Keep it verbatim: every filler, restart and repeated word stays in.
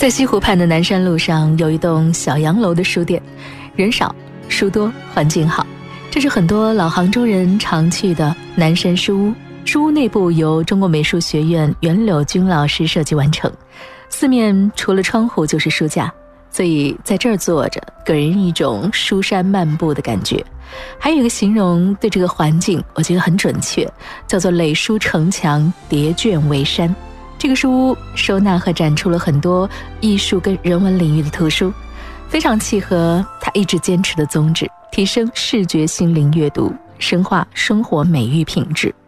在西湖畔的南山路上有一栋小洋楼的书店，人少书多，环境好。这是很多老杭州人常去的南山书屋。书屋内部由中国美术学院袁柳军老师设计完成，四面除了窗户就是书架，所以在这儿坐着给人一种书山漫步的感觉。还有一个形容对这个环境我觉得很准确，叫做垒书城墙，叠卷为山。这个书屋收纳和展出了很多艺术跟人文领域的图书，非常契合他一直坚持的宗旨，提升视觉心灵阅读，深化生活美育品质。